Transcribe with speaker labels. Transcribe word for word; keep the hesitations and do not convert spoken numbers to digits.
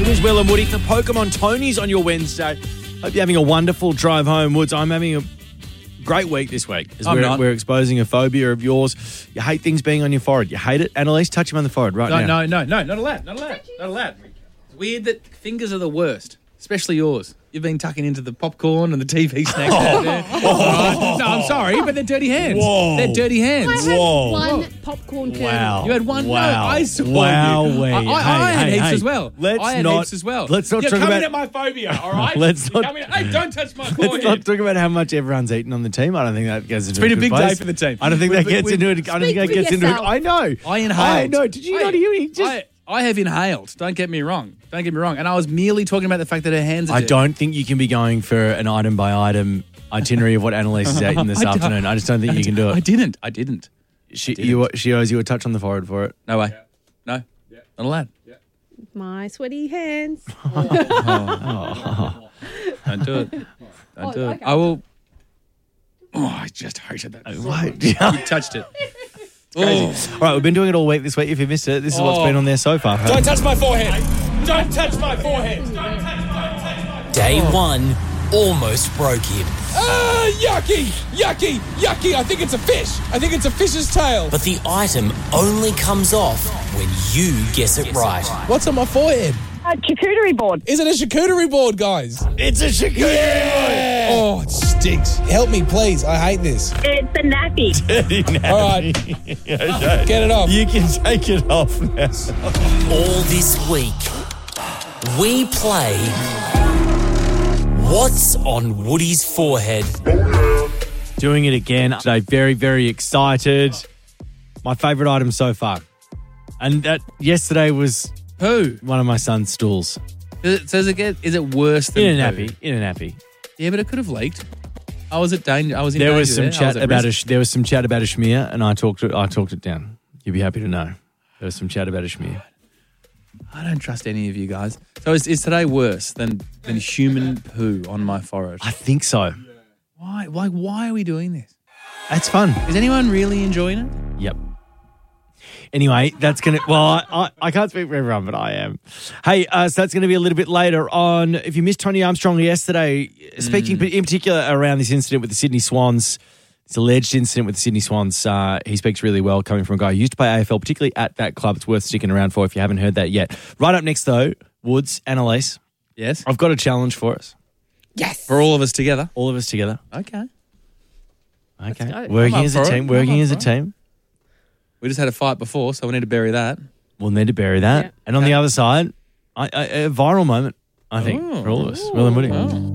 Speaker 1: It is Will and Woody for Pokemon Tony's on your Wednesday. Hope you're having a wonderful drive home, Woods. I'm having a great week this week. As
Speaker 2: I'm
Speaker 1: we're,
Speaker 2: not.
Speaker 1: we're exposing a phobia of yours. You hate things being on your forehead. You hate it. Annalise, touch him on the forehead right
Speaker 2: No,
Speaker 1: now.
Speaker 2: no, no, no, not allowed, not allowed, not allowed. It's weird that fingers are the worst, especially yours. You've been tucking into the popcorn and the T V snacks out there. All right. No, I'm sorry, but they're dirty hands.
Speaker 1: Whoa.
Speaker 2: They're dirty hands.
Speaker 3: I had
Speaker 1: Whoa.
Speaker 3: one popcorn kernel.
Speaker 1: Wow.
Speaker 2: You had one?
Speaker 1: Wow.
Speaker 2: No, I saw
Speaker 1: Wow.
Speaker 2: you. I, I,
Speaker 1: Hey,
Speaker 2: I had
Speaker 1: hey,
Speaker 2: heaps
Speaker 1: hey.
Speaker 2: as well.
Speaker 1: Let's
Speaker 2: I had
Speaker 1: not-
Speaker 2: heaps as well.
Speaker 1: let's not
Speaker 2: You're
Speaker 1: talk
Speaker 2: coming
Speaker 1: about-
Speaker 2: at my phobia, all right?
Speaker 1: Let's
Speaker 2: You're
Speaker 1: not-
Speaker 2: coming at- Hey, don't touch my
Speaker 1: Let's
Speaker 2: forehead.
Speaker 1: not talk about how much everyone's eaten on the team. I don't think that gets into
Speaker 2: been
Speaker 1: a
Speaker 2: a
Speaker 1: good
Speaker 2: big
Speaker 1: place.
Speaker 2: day for the team.
Speaker 1: I don't think
Speaker 2: We-
Speaker 1: that
Speaker 2: we-
Speaker 1: gets
Speaker 2: we-
Speaker 1: into it. I don't think that
Speaker 3: Speak for
Speaker 1: gets into it.
Speaker 3: yourself.
Speaker 1: I know.
Speaker 2: I inhaled.
Speaker 1: I know. Did you
Speaker 2: I-
Speaker 1: not hear me? Just...
Speaker 2: I, I have inhaled. Don't get me wrong. Don't get me wrong. And I was merely talking about the fact that her hands are
Speaker 1: I
Speaker 2: dirty.
Speaker 1: don't think you can be going for an item by item itinerary of what Annalise has eaten this
Speaker 2: I don't-
Speaker 1: afternoon. I just don't think you can do
Speaker 2: I
Speaker 1: it.
Speaker 2: didn't. I didn't.
Speaker 1: She, you, she owes you a touch on the forehead for it.
Speaker 2: No way. No. Not allowed.
Speaker 3: My sweaty hands.
Speaker 2: Don't do it. Don't
Speaker 3: Oh,
Speaker 2: do it.
Speaker 3: okay.
Speaker 2: I will. Oh, I just hated that.
Speaker 1: What?
Speaker 2: You touched it. Oh.
Speaker 1: All right, we've been doing it all week this week. If you missed it, this is what's
Speaker 2: Oh.
Speaker 1: been on there so far.
Speaker 2: Don't touch my forehead. Don't touch my forehead.
Speaker 4: Day one almost broke him,
Speaker 5: Ah, yucky, yucky, yucky. I think it's a fish. I think it's a fish's tail.
Speaker 4: but the item only comes off when you guess it right.
Speaker 5: What's on my forehead?
Speaker 6: A charcuterie board.
Speaker 5: Is it a charcuterie board, guys?
Speaker 1: It's a charcuterie
Speaker 5: Oh, it stinks. Help me, please. I hate this.
Speaker 6: It's a nappy.
Speaker 5: All right. Get it off.
Speaker 1: You can take it off now.
Speaker 4: All this week, we play What's on Woody's Forehead?
Speaker 1: Doing it again today. Very, very excited. My favourite item so far. And that yesterday was
Speaker 2: Who?
Speaker 1: one of my son's stools.
Speaker 2: Does it, does it get? Is it worse than
Speaker 1: In a
Speaker 2: poo?
Speaker 1: nappy. In a nappy.
Speaker 2: Yeah, but it could have leaked. I was at danger. I was in
Speaker 1: There
Speaker 2: danger
Speaker 1: was some
Speaker 2: there. I
Speaker 1: chat
Speaker 2: at
Speaker 1: about a
Speaker 2: risk.
Speaker 1: sh- there was some chat about a schmear, and I talked it. I talked it down. You'd be happy to know. There was some chat about a schmear.
Speaker 2: I don't trust any of you guys. So is, is today worse than than human poo on my forehead?
Speaker 1: I think so.
Speaker 2: Why? Why? Why are we doing this?
Speaker 1: That's fun.
Speaker 2: Is anyone really enjoying it?
Speaker 1: Yep. Anyway, that's going to, well, I, I, I can't speak for everyone, but I am. Hey, uh, so that's going to be a little bit later on. If you missed Tony Armstrong yesterday, speaking in particular around this incident with the Sydney Swans, this alleged incident with the Sydney Swans, uh, he speaks really well coming from a guy who used to play A F L, particularly at that club. It's worth sticking around for if you haven't heard that yet. Right up next, though, Woods, Annalise,
Speaker 2: Yes.
Speaker 1: I've got a challenge for us.
Speaker 3: Yes.
Speaker 2: For all of us together.
Speaker 1: All of us together.
Speaker 2: Okay.
Speaker 1: Okay.
Speaker 3: go.
Speaker 1: Working
Speaker 2: I'm up
Speaker 1: as a
Speaker 2: for it.
Speaker 1: team.
Speaker 2: I'm
Speaker 1: Working
Speaker 2: up
Speaker 1: as a
Speaker 2: for it.
Speaker 1: team.
Speaker 2: We just had a fight before, so we need to bury that.
Speaker 1: We'll need to bury that.
Speaker 3: Yeah.
Speaker 1: And on the other side, I, I, a viral moment, I think,
Speaker 2: Ooh.
Speaker 1: for all of us. Will and Woody.
Speaker 2: Oh.